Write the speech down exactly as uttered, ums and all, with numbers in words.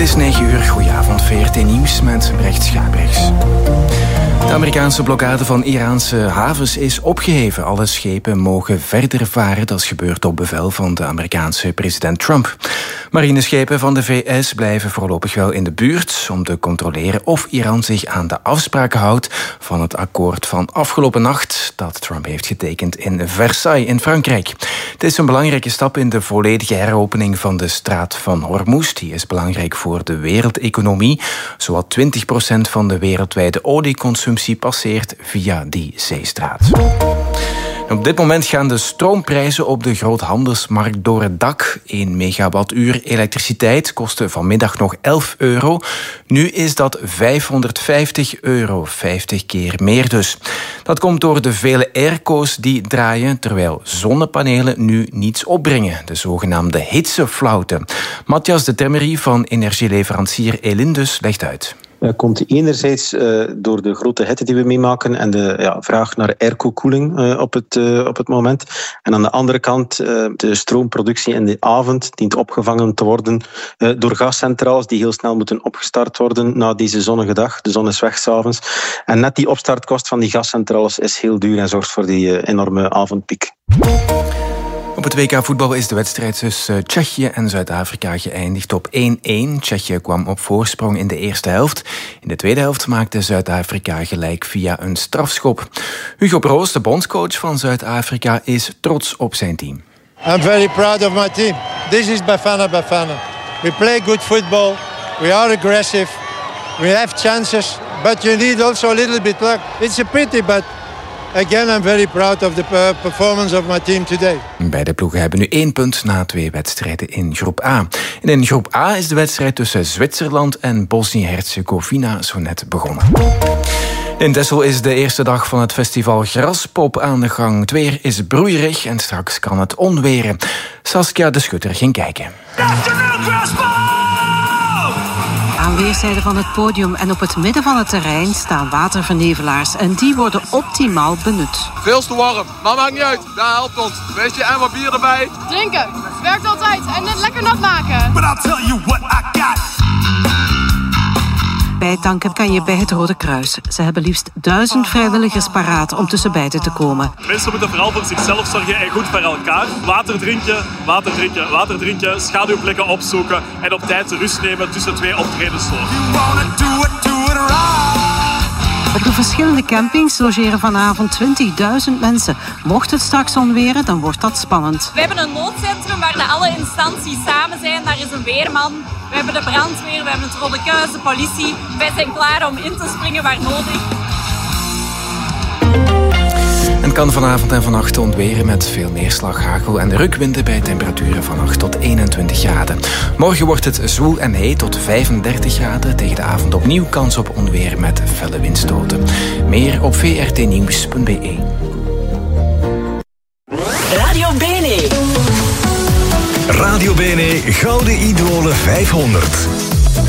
is negen uur, goedenavond, V R T Nieuws met Brecht Schaapbrechts. De Amerikaanse blokkade van Iraanse havens is opgeheven. Alle schepen mogen verder varen. Dat is gebeurd op bevel van de Amerikaanse president Trump. Marineschepen van de V S blijven voorlopig wel in de buurt om te controleren of Iran zich aan de afspraken houdt van het akkoord van afgelopen nacht dat Trump heeft getekend in Versailles in Frankrijk. Het is een belangrijke stap in de volledige heropening van de straat van Hormuz. Die is belangrijk voor de wereldeconomie. Zowat twintig procent van de wereldwijde olieconsumptie passeert via die zeestraat. Op dit moment gaan de stroomprijzen op de groothandelsmarkt door het dak. één megawattuur elektriciteit kostte vanmiddag nog elf euro. Nu is dat vijfhonderdvijftig euro, vijftig keer meer dus. Dat komt door de vele airco's die draaien, terwijl zonnepanelen nu niets opbrengen. De zogenaamde hitseflauten. Matthias de Temmery van energieleverancier Elindus legt uit. Dat komt enerzijds uh, door de grote hitte die we meemaken en de ja, vraag naar airco-koeling uh, op, het, uh, op het moment. En aan de andere kant uh, de stroomproductie in de avond dient opgevangen te worden uh, door gascentrales die heel snel moeten opgestart worden na deze zonnige dag. De zon is weg 's avonds. En net die opstartkost van die gascentrales is heel duur en zorgt voor die uh, enorme avondpiek. Op het W K voetbal is de wedstrijd tussen Tsjechië en Zuid-Afrika geëindigd op één-één. Tsjechië kwam op voorsprong in de eerste helft. In de tweede helft maakte Zuid-Afrika gelijk via een strafschop. Hugo Broos, de bondscoach van Zuid-Afrika, is trots op zijn team. I'm very proud of my team. This is Bafana Bafana. We play good football. We are aggressive. We have chances, but you need also a little bit luck. It's a pity, but again, I'm very proud of the performance of my team today. Beide ploegen hebben nu één punt na twee wedstrijden in groep A. En in groep A is de wedstrijd tussen Zwitserland en Bosnië-Herzegovina zo net begonnen. In Texel is de eerste dag van het festival Graspop aan de gang. Het weer is broeierig en straks kan het onweren. Saskia de Schutter ging kijken. Aan weerszijden van het podium en op het midden van het terrein staan watervernevelaars en die worden optimaal benut. Veel te warm, maar maakt niet uit. Dat helpt ons. Weet je, en wat bier erbij. Drinken, werkt altijd en het lekker nat maken. But I'll tell you what I got. Bijtanken kan je bij het Rode Kruis. Ze hebben liefst duizend vrijwilligers paraat om tussen beiden te komen. Mensen moeten vooral voor zichzelf zorgen en goed voor elkaar. Water drinken, water drinken, water drinken, schaduwplekken opzoeken en op tijd rust nemen tussen twee optredens door. Op de verschillende campings logeren vanavond twintigduizend mensen. Mocht het straks onweren, dan wordt dat spannend. We hebben een noodcentrum waar alle instanties samen zijn. Daar is een weerman. We hebben de brandweer, we hebben het Rode Kruis, de politie. Wij zijn klaar om in te springen waar nodig. Het kan vanavond en vannacht ontweren met veel neerslag, hagel en rukwinden bij temperaturen van acht tot eenentwintig graden. Morgen wordt het zwoel en heet tot vijfendertig graden. Tegen de avond opnieuw kans op onweer met felle windstoten. Meer op v r t nieuws punt b e. Radio Bene. Radio Bene Gouden Idolen vijfhonderd.